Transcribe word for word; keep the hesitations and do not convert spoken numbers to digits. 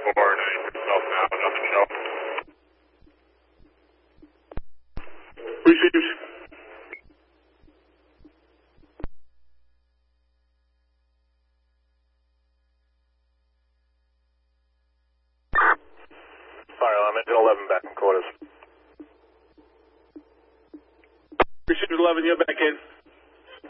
four, nine yourself now, nothing show. Received. Fire alarm, engine eleven back in quarters. Received eleven, you're back in.